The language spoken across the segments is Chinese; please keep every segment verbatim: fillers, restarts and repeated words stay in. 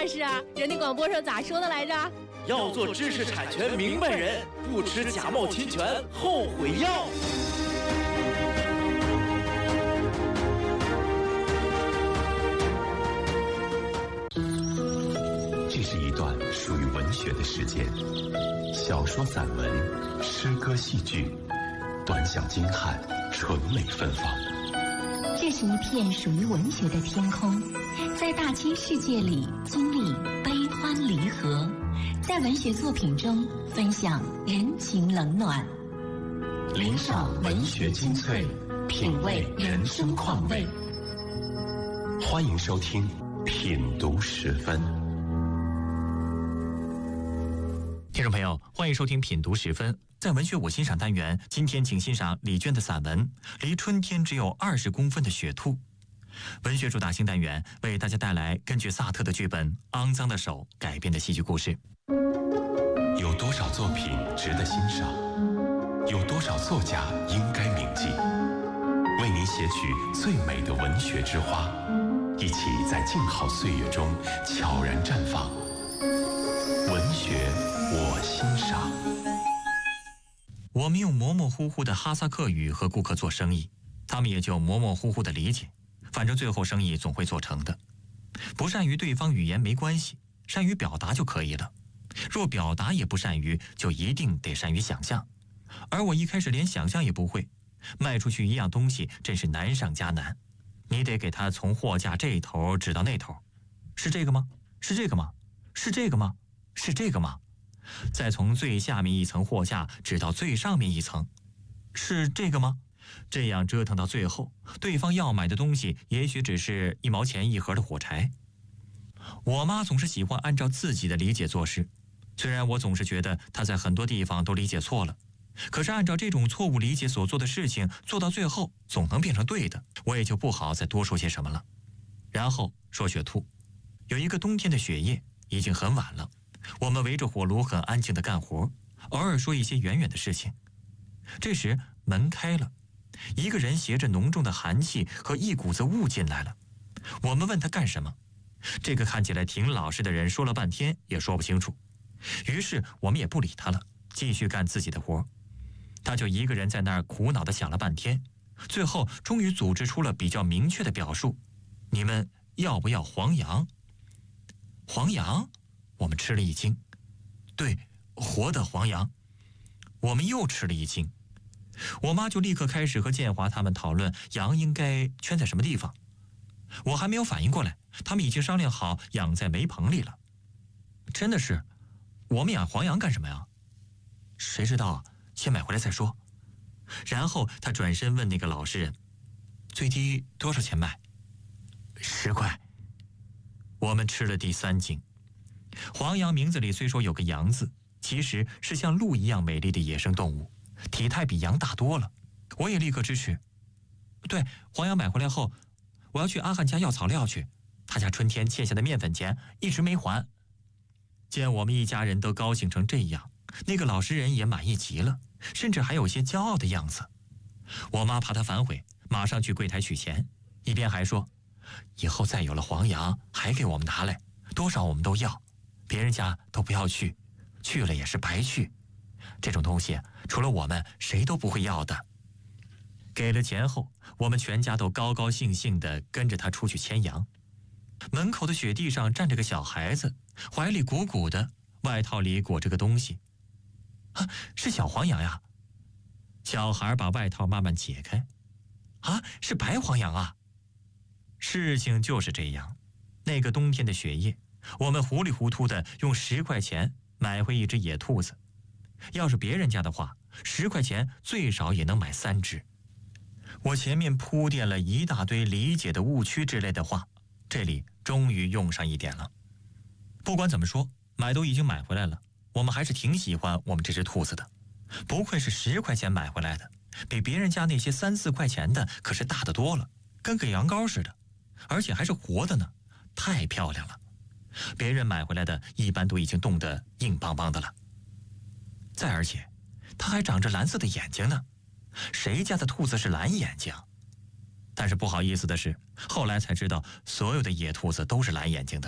那是啊，人家广播上咋说的来着？ 要做知识产权明白人，不吃假冒侵权后悔药。 这是一段属于文学的时间，小说、散文、诗歌、戏剧，短小精悍，纯美芬芳。 这是一片属于文学的天空，在大千世界里经历悲欢离合，在文学作品中分享人情冷暖， 聆赏文学精粹，品味人生况味。欢迎收听品读十分。 听众朋友，欢迎收听品读十分。在文学我欣赏单元，今天请欣赏李娟的散文《离春天只有二十公分的雪兔》。文学主打新单元为大家带来根据萨特的剧本《肮脏的手》改编的戏剧故事。 有多少作品值得欣赏？有多少作家应该铭记？为您写取最美的文学之花，一起在静好岁月中悄然绽放。文学我欣赏。 我们用模模糊糊的哈萨克语和顾客做生意，他们也就模模糊糊的理解，反正最后生意总会做成的。不善于对方语言没关系，善于表达就可以了。若表达也不善于，就一定得善于想象。而我一开始连想象也不会，卖出去一样东西真是难上加难。你得给他从货架这头指到那头，是这个吗？是这个吗？是这个吗？是这个吗？再从最下面一层货架指到最上面一层，是这个吗？这样折腾到最后，对方要买的东西也许只是一毛钱一盒的火柴。我妈总是喜欢按照自己的理解做事，虽然我总是觉得她在很多地方都理解错了，可是按照这种错误理解所做的事情，做到最后总能变成对的，我也就不好再多说些什么了。然后说雪兔。有一个冬天的雪夜，已经很晚了，我们围着火炉很安静地干活，偶尔说一些远远的事情。这时门开了，一个人携着浓重的寒气和一股子雾进来了。我们问他干什么，这个看起来挺老实的人说了半天也说不清楚，于是我们也不理他了，继续干自己的活。他就一个人在那儿苦恼地想了半天，最后终于组织出了比较明确的表述：你们要不要黄羊？黄羊？我们吃了一惊。对，活的黄羊。我们又吃了一惊。我妈就立刻开始和建华他们讨论羊应该圈在什么地方。我还没有反应过来，他们已经商量好养在煤棚里了。真的是，我们养黄羊干什么呀？谁知道，先买回来再说。然后他转身问那个老实人，最低多少钱卖？十块。我们吃了第三惊。黄羊名字里虽说有个羊字，其实是像鹿一样美丽的野生动物，体态比羊大多了。我也立刻支持。对，黄羊买回来后，我要去阿汉家要草料去，他家春天欠下的面粉钱一直没还。见我们一家人都高兴成这样，那个老实人也满意极了，甚至还有些骄傲的样子。我妈怕他反悔，马上去柜台取钱，一边还说，以后再有了黄羊还给我们拿来，多少我们都要，别人家都不要去，去了也是白去，这种东西除了我们谁都不会要的。给了钱后，我们全家都高高兴兴地跟着他出去牵羊。门口的雪地上站着个小孩子，怀里鼓鼓的，外套里裹着个东西。啊，是小黄羊呀！小孩把外套慢慢解开。啊，是白黄羊啊！事情就是这样。那个冬天的雪夜，我们糊里糊涂的用十块钱买回一只野兔子。要是别人家的话，十块钱最少也能买三只。我前面铺垫了一大堆理解的误区之类的话，这里终于用上一点了。不管怎么说，买都已经买回来了，我们还是挺喜欢我们这只兔子的。不愧是十块钱买回来的，比别人家那些三四块钱的可是大得多了，跟个羊羔似的，而且还是活的呢，太漂亮了。别人买回来的一般都已经冻得硬邦邦的了。再而且，它还长着蓝色的眼睛呢，谁家的兔子是蓝眼睛？但是不好意思的是，后来才知道所有的野兔子都是蓝眼睛的。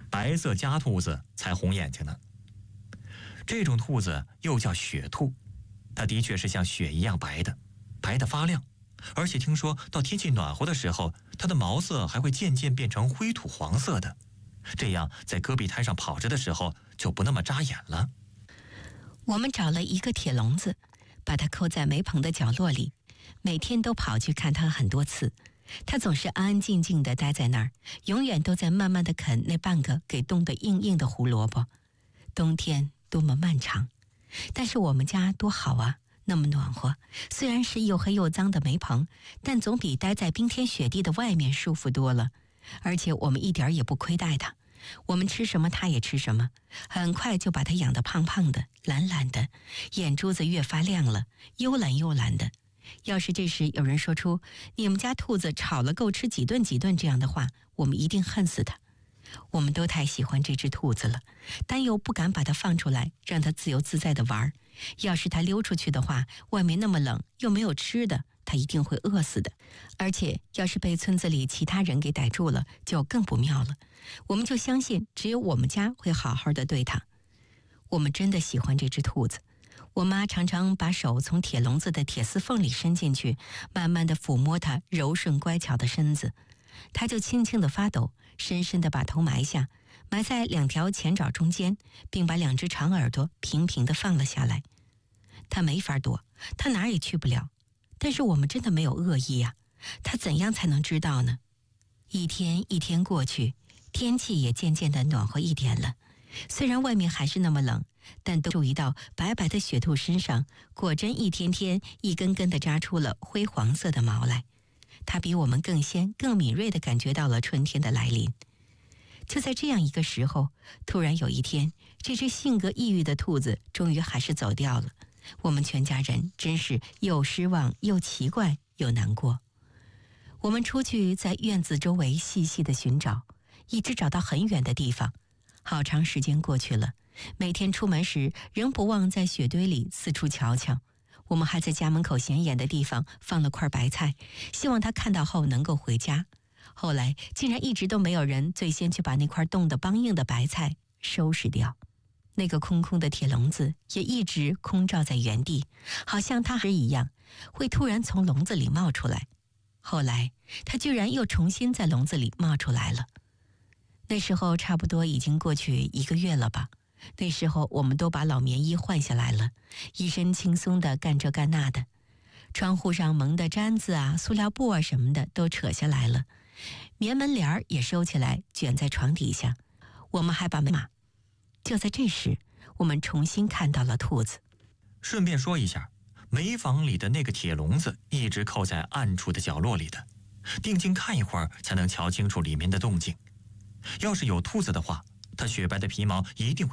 白色家兔子才红眼睛呢。这种兔子又叫雪兔，它的确是像雪一样白的，白得发亮。而且听说到天气暖和的时候，它的毛色还会渐渐变成灰土黄色的，这样在戈壁滩上跑着的时候就不那么扎眼了。 我们找了一个铁笼子，把它扣在煤棚的角落里，每天都跑去看它很多次。它总是安安静静地待在那儿，永远都在慢慢地啃那半个给冻得硬硬的胡萝卜。冬天多么漫长，但是我们家多好啊，那么暖和。虽然是又黑又脏的煤棚，但总比待在冰天雪地的外面舒服多了。而且我们一点也不亏待它，我们吃什么它也吃什么，很快就把它养得胖胖的、懒懒的，眼珠子越发亮了，幽蓝幽蓝的。要是这时有人说出你们家兔子炒了够吃几顿几顿这样的话，我们一定恨死它。我们都太喜欢这只兔子了，但又不敢把它放出来，让它自由自在地玩。要是它溜出去的话，外面那么冷，又没有吃的，它一定会饿死的。而且要是被村子里其他人给逮住了，就更不妙了。我们就相信只有我们家会好好的对它。我们真的喜欢这只兔子。我妈常常把手从铁笼子的铁丝缝里伸进去，慢慢地抚摸它柔顺乖巧的身子，它就轻轻地发抖，深深地把头埋下，埋在两条前爪中间，并把两只长耳朵平平地放了下来。它没法躲，它哪儿也去不了。但是我们真的没有恶意呀、啊，它怎样才能知道呢？一天一天过去，天气也渐渐地暖和一点了。虽然外面还是那么冷，但都注意到白白的雪兔身上果真一天天一根根地扎出了灰黄色的毛来。它比我们更先更敏锐地感觉到了春天的来临。就在这样一个时候，突然有一天，这只性格抑郁的兔子终于还是走掉了。我们全家人真是又失望又奇怪又难过。我们出去在院子周围细细地寻找，一直找到很远的地方。好长时间过去了，每天出门时仍不忘在雪堆里四处瞧瞧。我们还在家门口显眼的地方放了块白菜，希望他看到后能够回家。后来竟然一直都没有人最先去把那块冻得梆硬的白菜收拾掉。那个空空的铁笼子也一直空罩在原地，好像它还一样会突然从笼子里冒出来。后来它居然又重新在笼子里冒出来了。那时候差不多已经过去一个月了吧。那时候我们都把老棉衣换下来了，一身轻松地干这干那的。窗户上蒙的毡子啊、塑料布啊什么的都扯下来了，棉门帘也收起来卷在床底下。我们还把门码。就在这时，我们重新看到了兔子。 顺便说一下，煤房里的那个铁笼子一直扣在暗处的角落里的，定睛看一会儿才能瞧清楚里面的动静。要是有兔子的话，它雪白的皮毛一定会